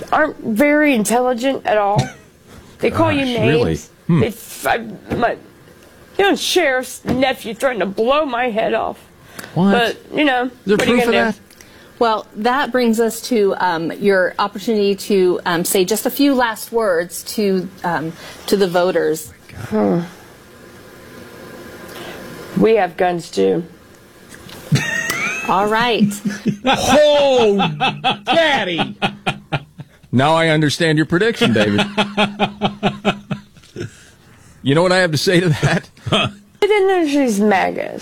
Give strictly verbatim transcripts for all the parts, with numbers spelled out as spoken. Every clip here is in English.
aren't very intelligent at all. They call you Gosh, names. really? Hmm. They, f- I, my, you know, sheriff's nephew threatened to blow my head off. What? But you know, Is there what are you proof of gonna that? do? Well, that brings us to um, your opportunity to um, say just a few last words to um, to the voters. Hmm. We have guns too. All right. Oh, Daddy! Now I understand your prediction, David. You know what I have to say to that? I didn't know she's maggots.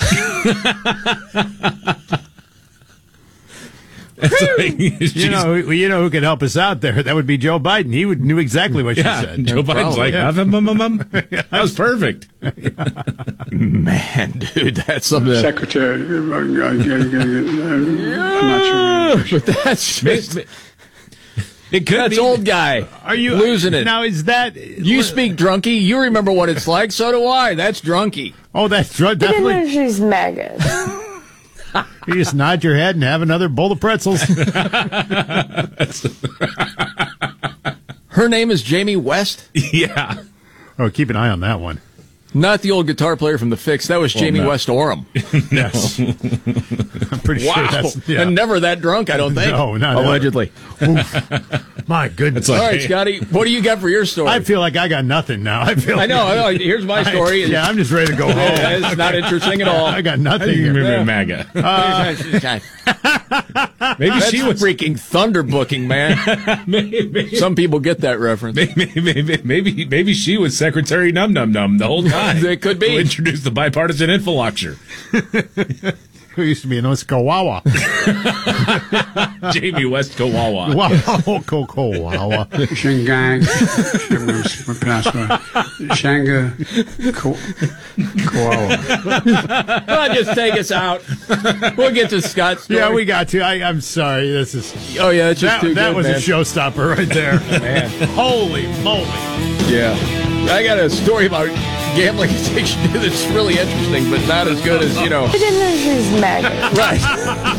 You know, who- you know who could help us out there? That would be Joe Biden. He would knew exactly what Yeah, she said. Joe Biden's like, Yeah. "Um, um, um, um." That was perfect. Man, dude, that's something. That, Secretary, I'm not sure. but that's just, It could that's be. old guy. Are you losing it? Now is that You speak drunky. You remember what it's like. So do I. That's drunky. Oh, that's drug. I didn't know Definitely. she's maggots. You just nod your head and have another bowl of pretzels. Her name is Jamie West. Yeah. Oh, keep an eye on that one. Not the old guitar player from The Fix. That was Well, Jamie no. West Oram. Yes. I'm pretty Wow. sure that's. Yeah. And never that drunk, I don't think. No, not ever. Allegedly. My goodness. It's like- All right, Scotty, what do you got for your story? I feel like I got nothing now. I feel. I know. I know. Here's my story. I, yeah, I'm just ready to go home. Yeah, it's not interesting at all. I got nothing here. Remember MAGA. Maybe That's she was freaking thunder booking, man. maybe, Some people get that reference. maybe, maybe, maybe, maybe she was Secretary Num Num Num the whole time. It could be. Who introduced the bipartisan infrastructure. Who used to be in Oskawawa. Jamie West Kawawa. Wow, Kawawa. Shangang, Shanga, Koala. Come on, just take us out. We'll get to Scott's story. Yeah, we got to. I, I'm sorry. This is Oh, yeah, it's just that, too that good, was man. a showstopper right there. Man. Holy moly! Yeah. I got a story about gambling addiction that's really interesting, but not as good as, you know. I didn't know she's maggots. Right.